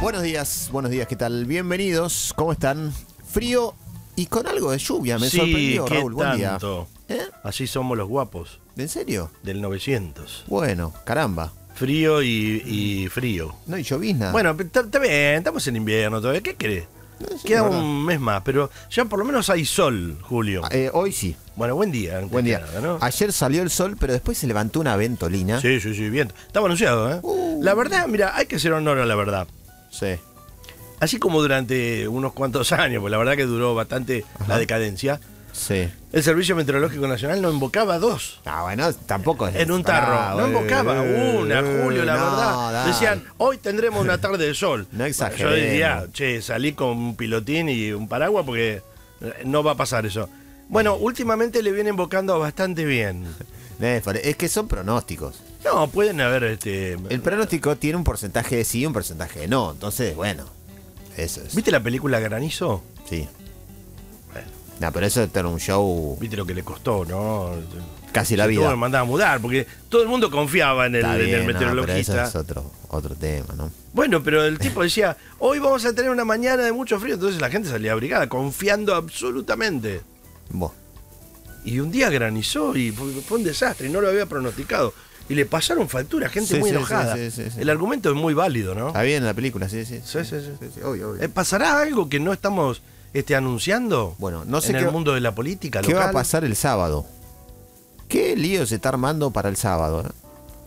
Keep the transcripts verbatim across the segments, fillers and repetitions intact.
Buenos días, buenos días, ¿qué tal? Bienvenidos, ¿cómo están? Frío y con algo de lluvia, me sí, sorprendió, ¿qué Raúl, buen día. tanto? ¿Eh? Así somos los guapos. ¿En serio? Del novecientos. Bueno, caramba. Frío y, y frío. No hay llovizna. Bueno, está está bien, estamos en invierno todavía. ¿Qué querés? No, sí, Queda la verdad. un mes más, pero ya por lo menos hay sol, Julio. Eh, hoy sí, Bueno, buen día. antes buen que día. nada, ¿no? Ayer salió el sol, pero después se levantó una ventolina. Sí, sí, sí, bien. Estaba anunciado, ¿eh? Uh. La verdad, mira, hay que hacer honor a la verdad. Sí. Así como durante unos cuantos años, pues la verdad que duró bastante Ajá. la decadencia, Sí. el Servicio Meteorológico Nacional no invocaba dos. Ah, bueno, tampoco es. En un tarro. Ah, No invocaba eh, una, Julio, la no, verdad. dale. Decían, hoy tendremos una tarde de sol. No Yo exageremos. diría, che, salí con un pilotín y un paraguas porque no va a pasar eso. Bueno, últimamente le viene invocando bastante bien. Eh, Es que son pronósticos. No, pueden haber este. El pronóstico tiene un porcentaje de sí y un porcentaje de no. Entonces, bueno, eso es. ¿Viste la película Granizo? Sí. Bueno, No, pero eso era un show viste lo que le costó, ¿no? casi la Se tuvo vida. que mandar a mudar porque todo el mundo confiaba en el, Está en bien, el no, pero meteorologista. eso es otro, otro tema, ¿no? Bueno, pero el tipo decía, hoy vamos a tener una mañana de mucho frío, entonces la gente salía abrigada, confiando absolutamente. Vos. Y un día granizó y fue, fue un desastre y no lo había pronosticado. Y le pasaron factura, gente Sí, muy sí, enojada. sí, sí, sí, sí. El argumento es muy válido, ¿no? Está bien en la película, sí, sí. Sí, sí, sí. sí, obvio, obvio. Eh, ¿Pasará algo que no estamos este, anunciando? Bueno, no sé en qué, el mundo de la política qué local. va a pasar el sábado. ¿Qué lío se está armando para el sábado? eh?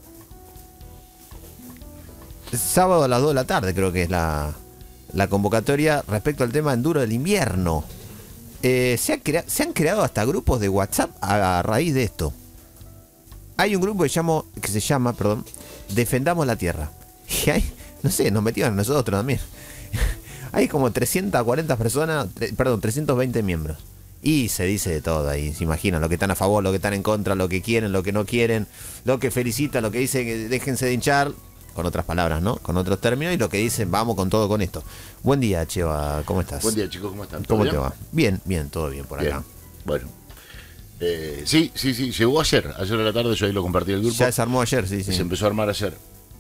Es sábado a las dos de la tarde creo que es la, la convocatoria respecto al tema enduro del invierno. Eh, se, ha crea- se han creado hasta grupos de WhatsApp a, a raíz de esto. Hay un grupo que, llamo, que se llama, perdón, Defendamos la Tierra. Y hay, no sé, nos metieron nosotros también. Hay como trescientas cuarenta personas, tre- perdón, trescientos veinte miembros. Y se dice de todo ahí, se imaginan lo que están a favor, lo que están en contra, lo que quieren, lo que no quieren, lo que felicitan, lo que dicen que déjense de hinchar, con otras palabras, ¿no? Con otros términos, y lo que dicen, vamos con todo con esto. Buen día, Cheva, ¿cómo estás? Buen día, chicos, ¿cómo están? ¿Todo ¿Cómo bien? te va? Bien, bien, todo bien por Bien. acá. Bueno. Eh, sí, sí, sí, llegó ayer. Ayer a la tarde yo ahí lo compartí en el grupo. Ya se armó ayer, sí, y se sí. empezó a armar ayer.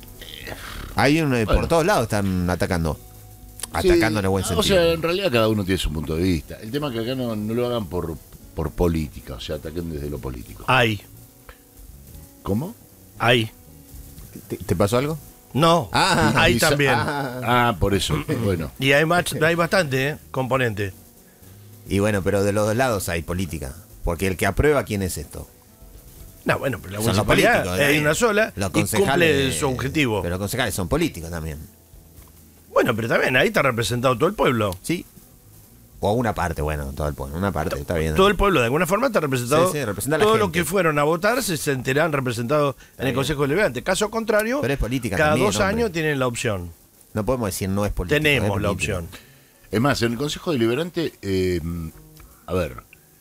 Hay un, eh, por Bueno. todos lados están atacando. Sí, Atacando en el buen sentido. O sea, en realidad cada uno tiene su punto de vista. El tema es que acá no, no lo hagan por, por política, o sea, ataquen desde lo político. Hay, ¿Cómo? hay. ¿Te, te pasó algo? No, Ah, hay Y sa- también. Ah, por eso. Bueno. Y hay, más, hay bastante, ¿eh? Componente. Y bueno, pero de los dos lados hay política. Porque el que aprueba, ¿quién es esto? No, bueno, pero la Son los municipalidad políticos, ¿eh? hay una sola Los y concejales, cumple su objetivo. Pero los concejales son políticos también. Bueno, pero también ahí está representado todo el pueblo. ¿Sí? O una parte, bueno, todo el pueblo. Una parte, está bien. Todo el pueblo de alguna forma está representado. Sí, sí, representa a la Todos los gente. que fueron a votar se sentirán representados en el bien. Consejo Deliberante. Caso contrario, Pero es política cada también, dos hombre. años tienen la opción. No podemos decir no es político. Tenemos es la político. opción. Es más, en el Consejo Deliberante, eh, a ver,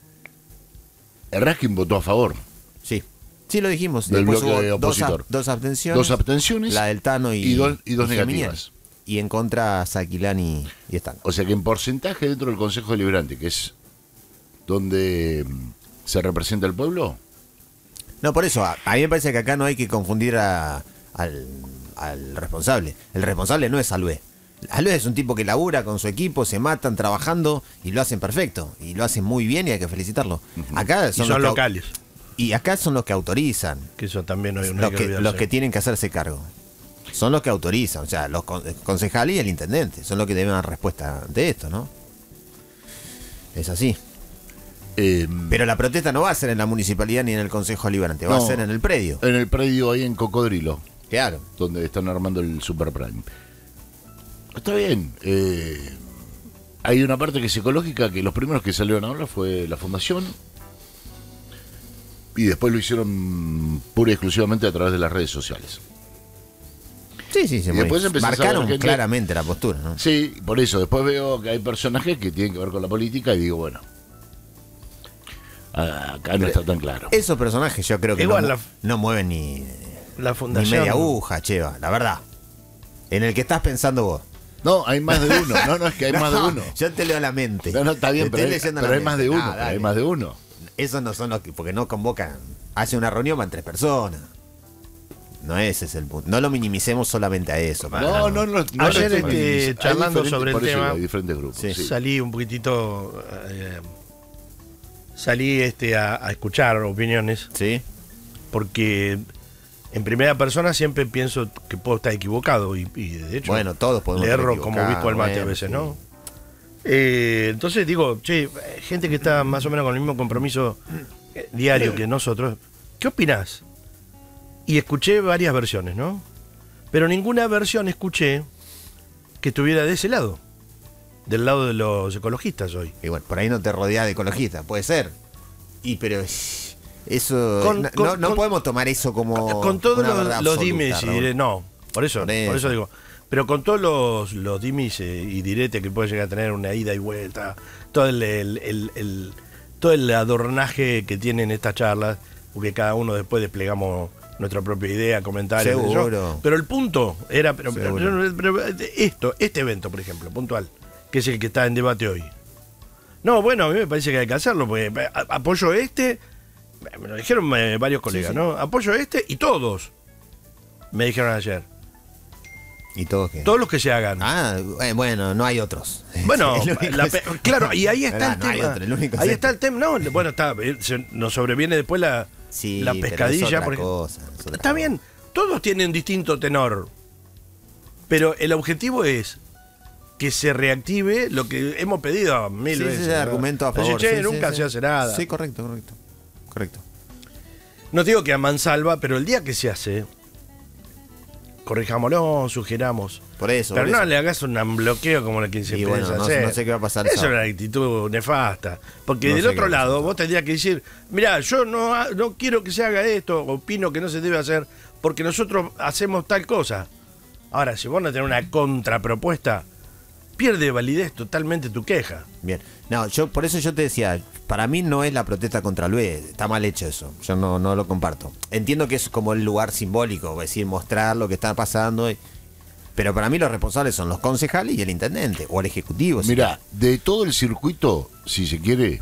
Erraskin votó a favor. Sí. Sí, lo dijimos. Del Después bloque hubo dos, opositor. a- dos abstenciones. Dos abstenciones La del Tano y, y dos- y dos Geminiani. negativas. Y en contra Saquilán y, y Están. O sea que en porcentaje dentro del Consejo Deliberante, que es donde mm, se representa el pueblo, No, por eso, a, a mí me parece que acá no hay que confundir a- al, al responsable. El responsable no es Salvé. Salvé es un tipo que labura con su equipo, se matan trabajando y lo hacen perfecto. Y lo hacen muy bien y hay que felicitarlo. Acá Y son, son los que au- locales. Y acá son los que autorizan, Que eso también no hay, no hay los que que, olvidarse. los que tienen que hacerse cargo. Son los que autorizan, o sea, los con- concejales y el intendente. Son los que deben dar respuesta de esto, ¿no? Es así. eh, Pero la protesta no va a ser en la municipalidad ni en el Consejo Deliberante, va No. a ser en el predio. en el predio ahí en Cocodrilo, Claro. donde están armando el Super Prime. Está bien. eh, hay una parte que es ecológica, que los primeros que salieron ahora fue la Fundación. Y después lo hicieron pura y exclusivamente a través de las redes sociales. Sí, sí, se Y después mueve. empezás a Marcaron ver gente- claramente la postura, ¿no? Sí, por eso. Después veo que hay personajes que tienen que ver con la política y digo, bueno, ah, acá no está tan claro. Esos personajes yo creo que Igual no, la- mu- no mueven ni, La ni fundación. media aguja, Cheva, la verdad. En el que estás pensando vos. No, hay más de uno. No, no, es que hay más de No, uno. Yo te leo la mente. No, no, está bien, Te pero estoy hay, leyendo pero la hay más mente. de uno. Ah, pero hay dale. más de uno. Esos no son los que, porque no convocan. Hace una reunión, van tres personas. No ese es el punto. No lo minimicemos solamente a eso. para No, nada. no, no. no Ayer, no, este, no, hay charlando diferentes- sobre el por eso tema, digo, hay diferentes grupos. Sí. Sí. salí un poquitito, eh, salí este a, a escuchar opiniones, ¿Sí? porque en primera persona siempre pienso que puedo estar equivocado y, y de hecho Bueno, todos podemos le estar erro como equivocados, Visco al mate a bueno, veces, sí. ¿no? Eh, entonces digo, che, gente que está más o menos con el mismo compromiso eh, diario que nosotros, ¿qué opinás? Y escuché varias versiones, ¿no? Pero ninguna versión escuché que estuviera de ese lado, del lado de los ecologistas hoy. Y bueno, por ahí no te rodeas de ecologistas, puede ser. Y pero eso Con- no, con- no- no con- podemos tomar eso como Con todos una los, verdad los absoluta, dimes y Raúl. diretes, no, por eso, Por por eso. eso. digo, pero con todos los, los dimes eh, y diretes que puede llegar a tener una ida y vuelta, todo el, el- el- el- todo el adornaje que tienen estas charlas, porque cada uno después desplegamos nuestra propia idea, comentarios, qué sé yo. Seguro. Pero el punto era, pero, pero- Seguro. pero- pero esto, este evento, por ejemplo, puntual, que es el que está en debate hoy. No, bueno, a mí me parece que hay que hacerlo, porque a- apoyo este, me lo dijeron eh, varios colegas, sí. ¿no? Apoyo este y todos, me dijeron ayer. ¿Y todos qué? Todos los que se hagan. Ah, eh, bueno, no hay otros. Bueno, El único la es- pe- claro, y ahí está Verdad, el no hay tema. otro, el único es ahí este. está el tema. No, bueno, está, eh, se- nos sobreviene después la, Sí, la pero es pescadilla. otra por ejemplo. cosa, es otra Está cosa. bien, todos tienen distinto tenor. Pero el objetivo es que se reactive lo que hemos pedido mil Sí, veces. sí, ¿no? argumento a Decir, favor. che, sí, nunca sí, se sí. hace nada. Sí, correcto, correcto. Correcto. No te digo que a mansalva, pero el día que se hace, corrijámoslo, sugiramos. Por eso. Pero por no eso. le hagas un bloqueo como el que se Y piensa bueno, no- hacer. no sé qué va a pasar Eso el es sábado. una actitud nefasta. Porque No del sé qué otro va a pasar lado, el vos tendrías que decir, mirá, yo no, ha- no quiero que se haga esto, opino que no se debe hacer, porque nosotros hacemos tal cosa. Ahora, si vos no tenés una contrapropuesta, pierde validez totalmente tu queja. Bien. No, yo por eso yo te decía, para mí no es la protesta contra el B E, está mal hecho eso. Yo no, no lo comparto. Entiendo que es como el lugar simbólico, es decir, mostrar lo que está pasando. y- Pero para mí los responsables son los concejales y el intendente, o el ejecutivo. si Mira, de todo el circuito, si se quiere,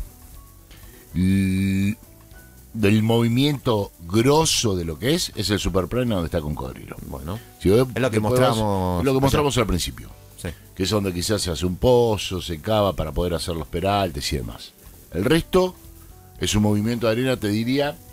l- del movimiento grosso de lo que es, es el superplano donde está Concodrilo. querés. Bueno, Si vos- Es lo que después mostramos vas- es lo que allá. mostramos al principio. sí. Que es donde quizás se hace un pozo, se cava para poder hacer los peraltes y demás. El resto es un movimiento de arena, te diría,